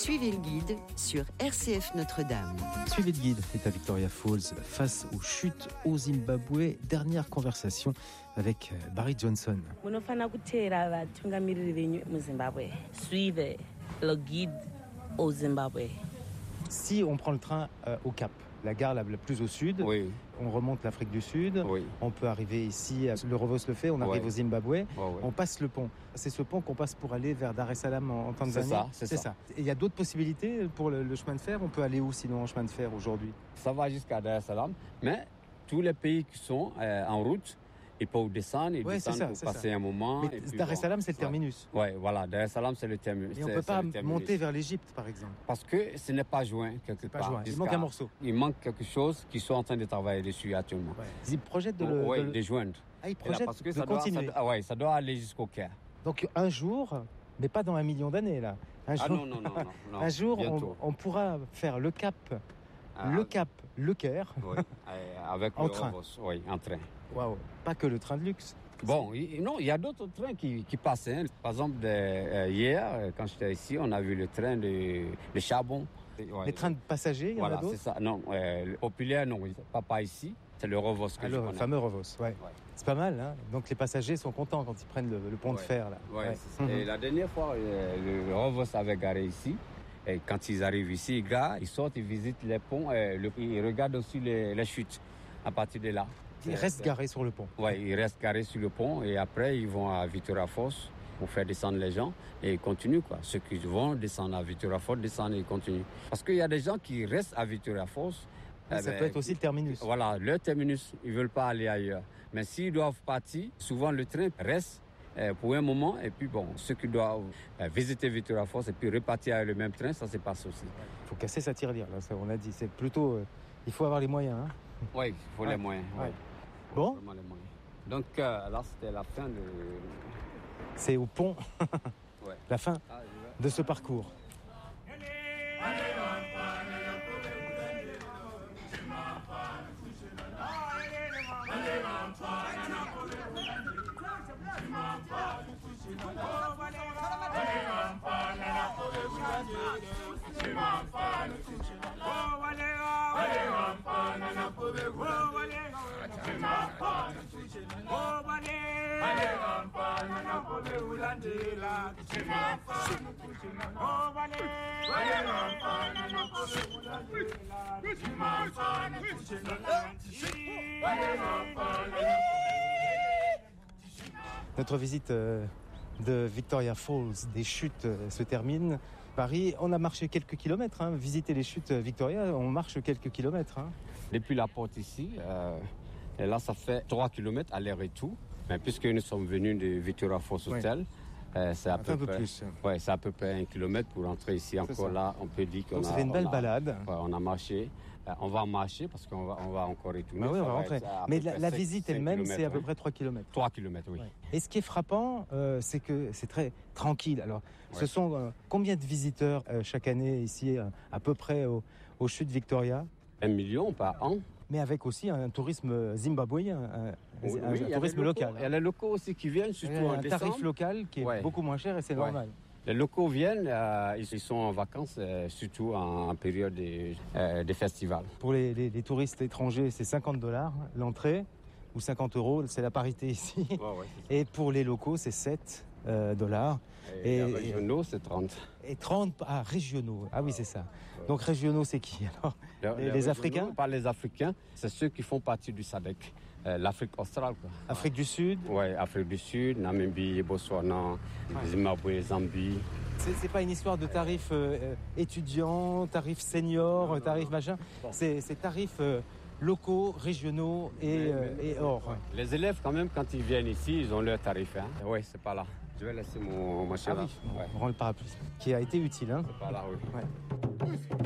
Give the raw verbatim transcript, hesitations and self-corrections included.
Suivez le guide sur R C F Notre-Dame. Suivez le guide est à Victoria Falls face aux chutes au Zimbabwe. Dernière conversation avec Barry Johnson. Suivez le guide au Zimbabwe. Si on prend le train euh, au Cap, la gare la plus au sud, oui. On remonte l'Afrique du Sud, oui. On peut arriver ici, le Revos le fait, on arrive ouais. au Zimbabwe, ouais, ouais. On passe le pont. C'est ce pont qu'on passe pour aller vers Dar es Salaam en, en Tanzanie. C'est ça, c'est, c'est ça. ça. Et il y a d'autres possibilités pour le, le chemin de fer. On peut aller où sinon en chemin de fer aujourd'hui? Ça va jusqu'à Dar es Salaam, mais tous les pays qui sont euh, en route, ils peuvent descendre, ils ouais, descendent ça, pour passer ça. un moment. Mais et Dar es Salaam, bon, c'est le terminus. Oui, ouais, voilà, Dar es Salaam, c'est le terminus. Et on ne peut pas monter vers l'Égypte, par exemple. Parce que ce n'est pas joint quelque pas part. Joint. Il manque un morceau. Il manque quelque chose qu'ils sont en train de travailler dessus actuellement. Ouais. Ils projettent de le... Oui, de, le... de joindre. Ah, ils projettent parce que de ça continuer. Doit, ça, ah ouais, ça doit aller jusqu'au Caire. Donc un jour, mais pas dans un million d'années, là. Un ah jour, non, non, non. non, non un jour, on, on pourra faire le Cap, ah, le Cap, le Caire. Oui, avec en le train. Revos, oui, en train. Waouh, pas que le train de luxe. Bon, il, non, il y a d'autres trains qui, qui passent. Hein. Par exemple, de, euh, hier, quand j'étais ici, on a vu le train de, de charbon. Ouais, les trains de passagers, il y voilà, en a d'autres? C'est ça. Non, euh, le populaire, non, pas, pas ici. C'est le Revos que ah, je le connais. fameux Revos, ouais. ouais. C'est pas mal, hein. Donc les passagers sont contents quand ils prennent le, le pont ouais. de fer, là. Ouais, ouais. C'est ça. Et la dernière fois, euh, le Revos avait garé ici. Et quand ils arrivent ici, ils garent, ils sortent, ils visitent les ponts, et le, ils regardent aussi les, les chutes à partir de là. Ils restent garés sur le pont. Oui, ils restent garés sur le pont et après ils vont à Victoria Falls pour faire descendre les gens et ils continuent quoi. Ceux qui vont descendre à Victoria Falls descendent et ils continuent. Parce qu'il y a des gens qui restent à Victoria Falls. Eh ça ben, peut être aussi le terminus. Voilà, le terminus, ils ne veulent pas aller ailleurs. Mais s'ils doivent partir, souvent le train reste pour un moment et puis bon, ceux qui doivent visiter Victoria Falls et puis repartir avec le même train, ça se passe aussi. Il faut casser sa tirelire, là, ça, on a dit. C'est plutôt, euh, il faut avoir les moyens. Hein. Oui, il faut ouais. les moyens. Ouais. Ouais. Bon. Donc euh, là, c'était la fin de... C'est au pont, ouais. la fin ah, de ce parcours. Notre visite euh, de Victoria Falls, des chutes, euh, se termine. Paris, on a marché quelques kilomètres. Hein. Visiter les chutes Victoria, on marche quelques kilomètres. Hein. Depuis la porte ici, euh, et là, ça fait trois kilomètres aller-retour. Mais puisque nous sommes venus de Victoria Falls Hotel, ouais. euh, c'est à peu, un peu près, plus. Ouais, c'est à peu près un kilomètre pour rentrer ici. C'est encore ça. Là, on peut dire qu'on Donc, a... ça fait une belle on a, balade. Ouais, on a marché. Euh, on va marcher parce qu'on va, on va encore retourner. Bah oui, on va rentrer. Mais la, la cinq, visite elle-même, c'est à peu près trois kilomètres. trois kilomètres, oui. Ouais. Et ce qui est frappant, euh, c'est que c'est très tranquille. Alors, ouais. ce sont euh, combien de visiteurs euh, chaque année ici, euh, à peu près au, aux chutes Victoria? Un million par an. Mais avec aussi un tourisme zimbabwéen, un, oui, un, oui, un tourisme local. Il y a les locaux aussi qui viennent, surtout en décembre. Un tarif local qui est ouais. beaucoup moins cher et c'est ouais. normal. Les locaux viennent, euh, ils sont en vacances, euh, surtout en, en période des euh, de festivals. Pour les, les, les touristes étrangers, c'est cinquante dollars l'entrée, ou cinquante euros, c'est la parité ici. Ouais, ouais, et pour les locaux, c'est sept dollars. Et, et les régionaux, c'est trente. Et trente, ah, régionaux, ah oui, c'est ça. Ouais. Donc régionaux, c'est qui alors? Les, les, les Africains? Pas les Africains, c'est ceux qui font partie du S A D C. Euh, L'Afrique australe. Quoi. Afrique du Sud? Oui, Afrique du Sud, Namibie, Botswana, ouais. Zimbabwe, Zambie. C'est, c'est pas une histoire de tarifs euh, étudiants, tarifs seniors, non, non, tarifs non. machin. Bon. C'est, c'est tarifs euh, locaux, régionaux et, mais, euh, mais, et hors. Ouais. Les élèves, quand même, quand ils viennent ici, ils ont leurs tarifs. Hein. Oui, c'est pas là. Je vais laisser mon machin ah là. Oui. Ouais. On rend le parapluie. Qui a été utile. Hein. C'est pas là, oui. Ouais.